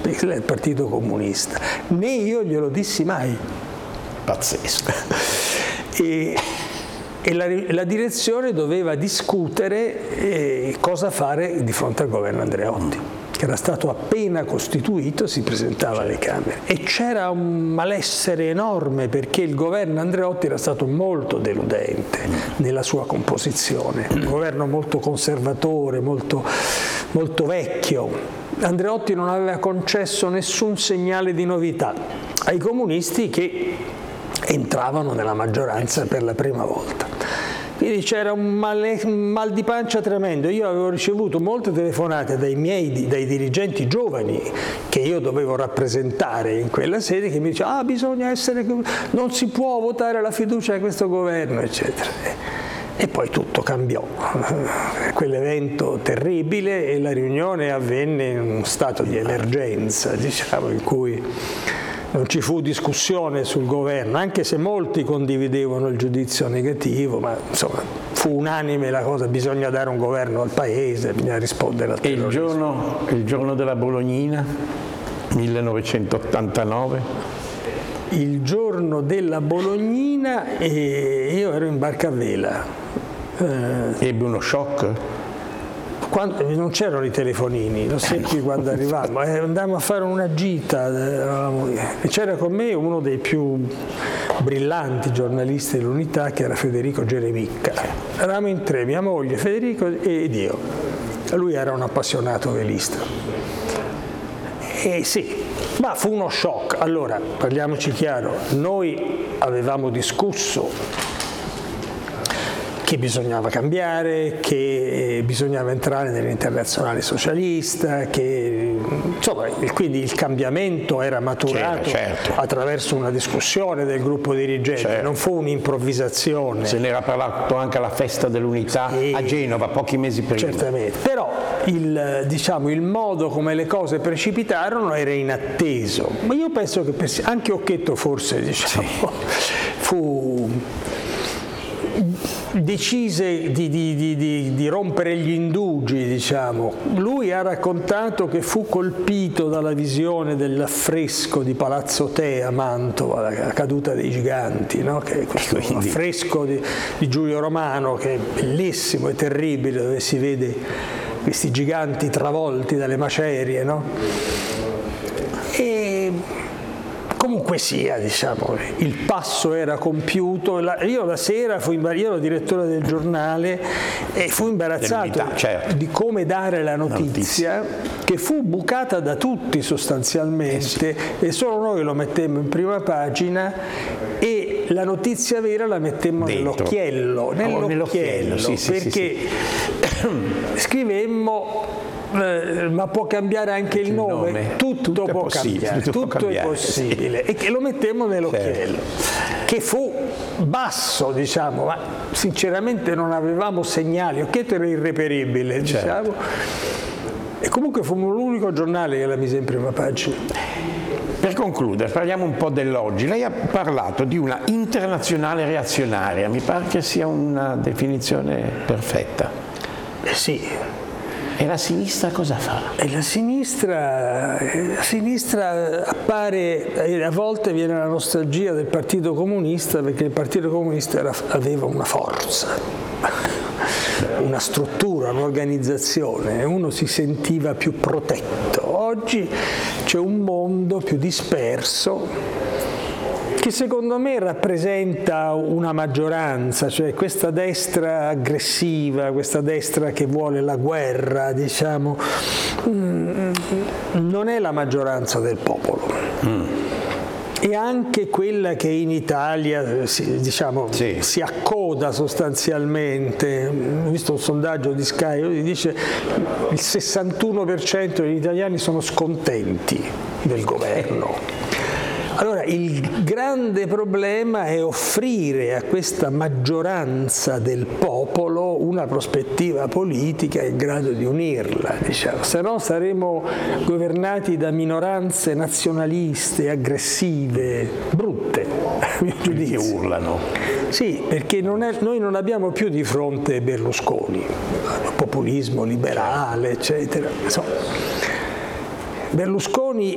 del Partito Comunista, né io glielo dissi mai. Pazzesco. E la direzione doveva discutere cosa fare di fronte al governo Andreotti, che era stato appena costituito, si presentava alle Camere, e c'era un malessere enorme perché il governo Andreotti era stato molto deludente nella sua composizione, un governo molto conservatore, molto vecchio. Andreotti non aveva concesso nessun segnale di novità ai comunisti che entravano nella maggioranza per la prima volta. Quindi c'era un mal di pancia tremendo. Io avevo ricevuto molte telefonate dai dirigenti giovani che io dovevo rappresentare in quella sede, che mi dicevano bisogna essere, non si può votare la fiducia a questo governo, eccetera. E poi tutto cambiò, quell'evento terribile, e la riunione avvenne in uno stato di emergenza, diciamo, in cui non ci fu discussione sul governo, anche se molti condividevano il giudizio negativo, ma insomma fu unanime la cosa: bisogna dare un governo al paese, bisogna rispondere al terrorismo. E il giorno della Bolognina, 1989? Il giorno della Bolognina io ero in barca a vela. Ebbe uno shock? Non c'erano i telefonini, lo seppi quando arrivavamo, andavamo a fare una gita e c'era con me uno dei più brillanti giornalisti dell'Unità, che era Federico Geremicca. Eravamo in tre, mia moglie, Federico ed io. Lui era un appassionato velista. E sì, ma fu uno shock. Allora, parliamoci chiaro, noi avevamo discusso che bisognava cambiare, che bisognava entrare nell'Internazionale socialista, che insomma, quindi il cambiamento era maturato attraverso una discussione del gruppo dirigente, non fu un'improvvisazione. Se n'era parlato anche alla festa dell'Unità a Genova, pochi mesi prima. Certamente, però il modo come le cose precipitarono era inatteso, ma io penso che anche Occhetto forse decise di rompere gli indugi, diciamo. Lui ha raccontato che fu colpito dalla visione dell'affresco di Palazzo Te a Mantova, la caduta dei giganti, no? Che è questo affresco di Giulio Romano, che è bellissimo e terribile, dove si vede questi giganti travolti dalle macerie, no? E comunque sia, diciamo, il passo era compiuto. Io la sera io ero direttore del giornale e fui imbarazzato di come dare la notizia, che fu bucata da tutti sostanzialmente, e solo noi lo mettemmo in prima pagina, e la notizia vera la mettemmo nell'occhiello, perché scrivemmo ma può cambiare anche il nome. Tutto può cambiare, tutto è possibile, e che lo mettemmo nell'occhiello, che fu basso, diciamo, ma sinceramente non avevamo segnali. Occhetto era irreperibile, diciamo, e comunque fummo l'unico giornale che la mise in prima pagina. Per concludere, parliamo un po' dell'oggi. Lei ha parlato di una internazionale reazionaria, mi pare che sia una definizione perfetta. Sì. E la sinistra cosa fa? E la sinistra appare, a volte viene la nostalgia del Partito Comunista, perché il Partito Comunista aveva una forza, una struttura, un'organizzazione, e uno si sentiva più protetto. Oggi c'è un mondo più disperso, che secondo me rappresenta una maggioranza, cioè questa destra aggressiva, questa destra che vuole la guerra, diciamo, non è la maggioranza del popolo. E anche quella che in Italia si accoda sostanzialmente. Ho visto un sondaggio di Sky che dice che il 61% degli italiani sono scontenti del governo. Allora, il grande problema è offrire a questa maggioranza del popolo una prospettiva politica in grado di unirla, diciamo. Se no saremo governati da minoranze nazionaliste, aggressive, brutte, che urlano. Sì, perché noi non abbiamo più di fronte Berlusconi, populismo liberale, eccetera. Berlusconi